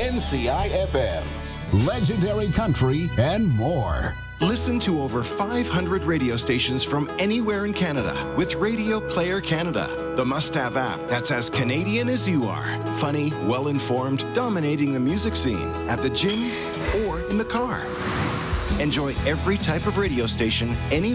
NCI-FM, legendary country, and more. Listen to over 500 radio stations from anywhere in Canada with Radio Player Canada, the must-have app that's as Canadian as you are. Funny, well-informed, dominating the music scene at the gym or in the car. Enjoy every type of radio station anywhere.